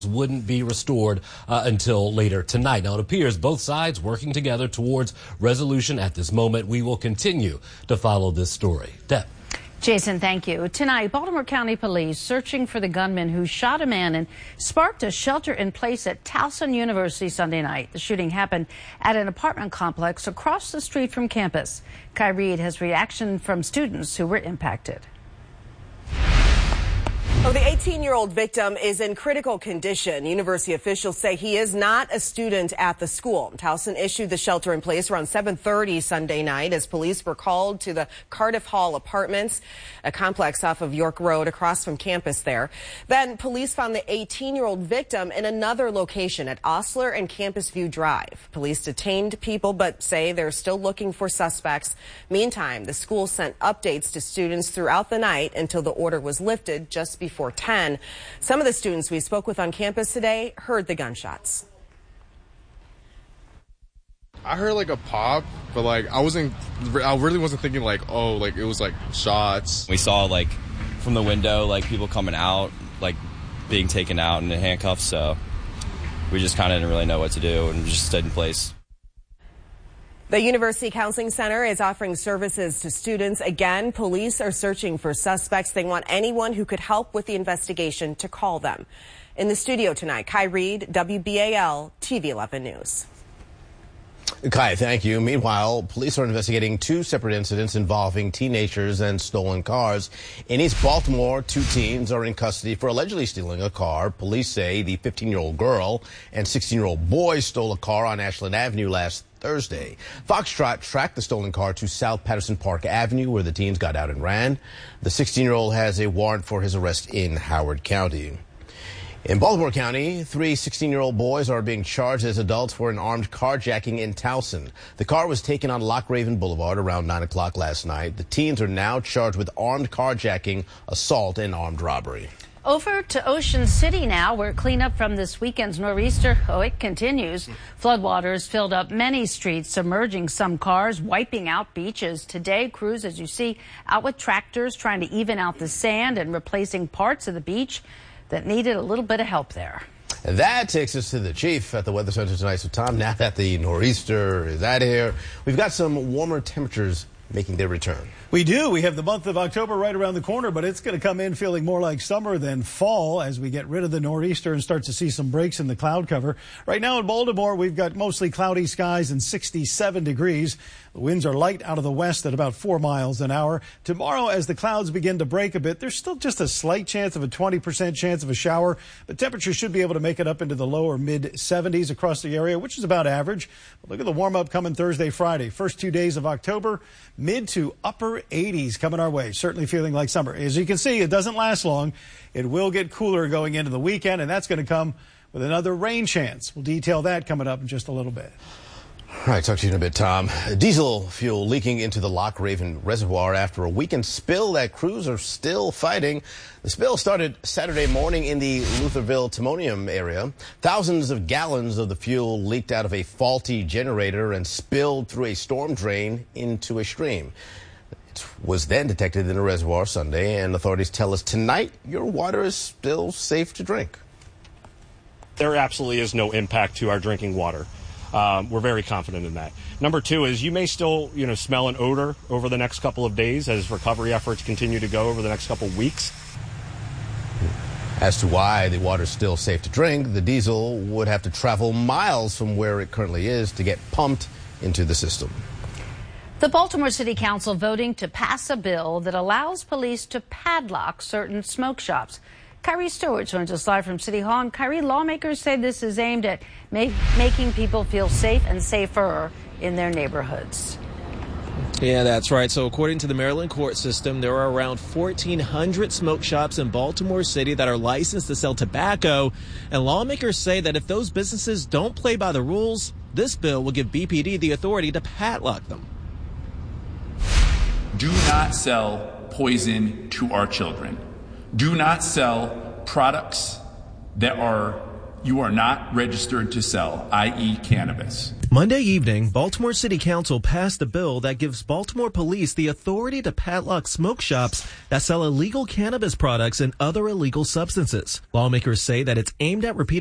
wouldn't be restored until later tonight. Now, it appears both sides working together towards resolution at this moment. We will continue to follow this story. Deb. Jason, thank you. Tonight, Baltimore County Police searching for the gunman who shot a man and sparked a shelter-in-place at Towson University Sunday night. The shooting happened at an apartment complex across the street from campus. Kai Reed has reaction from students who were impacted. Oh, the 18-year-old victim is in critical condition. University officials say he is not a student at the school. Towson issued the shelter-in-place around 7:30 Sunday night as police were called to the Cardiff Hall Apartments, a complex off of York Road across from campus there. Then police found the 18-year-old victim in another location at Osler and Campus View Drive. Police detained people but say they're still looking for suspects. Meantime, the school sent updates to students throughout the night until the order was lifted just before 10. Some of the students we spoke with on campus today heard the gunshots. I heard like a pop, but like I really wasn't thinking like, oh, like it was like shots. We saw like from the window, like people coming out, like being taken out in the handcuffs. So we just kind of didn't really know what to do and just stayed in place. The University Counseling Center is offering services to students. Again, police are searching for suspects. They want anyone who could help with the investigation to call them. In the studio tonight, Kai Reed, WBAL TV 11 News. Kai, thank you. Meanwhile, police are investigating two separate incidents involving teenagers and stolen cars. In East Baltimore, two teens are in custody for allegedly stealing a car. Police say the 15-year-old girl and 16-year-old boy stole a car on Ashland Avenue last Thursday. Foxtrot tracked the stolen car to South Patterson Park Avenue, where the teens got out and ran. The 16-year-old has a warrant for his arrest in Howard County. In Baltimore County, three 16-year-old boys are being charged as adults for an armed carjacking in Towson. The car was taken on Loch Raven Boulevard around 9 o'clock last night. The teens are now charged with armed carjacking, assault, and armed robbery. Over to Ocean City now, where cleanup from this weekend's nor'easter, it continues. Floodwaters filled up many streets, submerging some cars, wiping out beaches. Today, crews, as you see, out with tractors trying to even out the sand and replacing parts of the beach that needed a little bit of help there. And that takes us to the chief at the Weather Center tonight. So, Tom, now that the nor'easter is out of here, we've got some warmer temperatures making their return. We do. We have the month of October right around the corner, but it's going to come in feeling more like summer than fall as we get rid of the nor'easter and start to see some breaks in the cloud cover. Right now in Baltimore, we've got mostly cloudy skies and 67 degrees. The winds are light out of the west at about 4 miles an hour. Tomorrow, as the clouds begin to break a bit, there's still just a slight chance of a 20% chance of a shower, but temperatures should be able to make it up into the low or mid 70s across the area, which is about average. But look at the warm up coming Thursday, Friday. First 2 days of October, mid to upper 80s coming our way. Certainly feeling like summer. As you can see, it doesn't last long. It will get cooler going into the weekend, and that's going to come with another rain chance. We'll detail that coming up in just a little bit. All right, talk to you in a bit, Tom. Diesel fuel leaking into the Loch Raven Reservoir after a weekend spill that crews are still fighting. The spill started Saturday morning in the Lutherville-Timonium area. Thousands of gallons of the fuel leaked out of a faulty generator and spilled through a storm drain into a stream. It was then detected in a reservoir Sunday, and authorities tell us tonight your water is still safe to drink. There absolutely is no impact to our drinking water. We're very confident in that. Number two is you may still, smell an odor over the next couple of days as recovery efforts continue to go over the next couple of weeks. As to why the water is still safe to drink, the diesel would have to travel miles from where it currently is to get pumped into the system. The Baltimore City Council voting to pass a bill that allows police to padlock certain smoke shops. Kyrie Stewart joins us live from City Hall. And Kyrie, lawmakers say this is aimed at making people feel safe and safer in their neighborhoods. Yeah, that's right. So according to the Maryland court system, there are around 1,400 smoke shops in Baltimore City that are licensed to sell tobacco. And lawmakers say that if those businesses don't play by the rules, this bill will give BPD the authority to padlock them. Do not sell poison to our children. Do not sell products that are you are not registered to sell, i.e. cannabis. Monday evening, Baltimore City Council passed a bill that gives Baltimore police the authority to padlock smoke shops that sell illegal cannabis products and other illegal substances. Lawmakers say that it's aimed at repeating